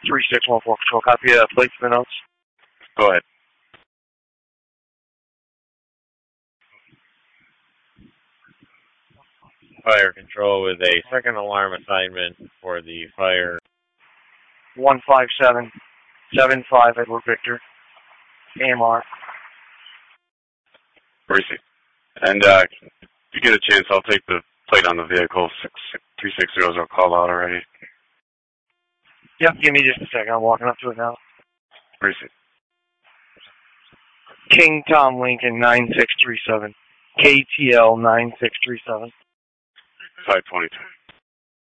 3614 Control. Copy plates for the notes. Go ahead. Fire control with a second alarm assignment for the fire. 15775 Edward Victor. AMR. Receive. And if you get a chance, I'll take the plate on the vehicle. 3600 call out already. Yep, give me just a second. I'm walking up to it now. Receive. King Tom Lincoln 9637. KTL 9637. 522.